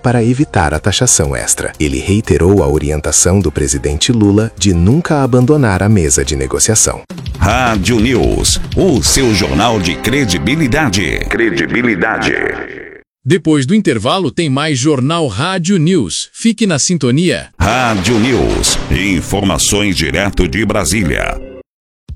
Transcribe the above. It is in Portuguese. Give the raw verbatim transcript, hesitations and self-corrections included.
para evitar a taxação extra. Ele reiterou a orientação do presidente Lula de nunca abandonar a mesa de negociação. Rádio News, o seu jornal de credibilidade. Credibilidade. Depois do intervalo tem mais Jornal Rádio News. Fique na sintonia. Rádio News, informações direto de Brasília.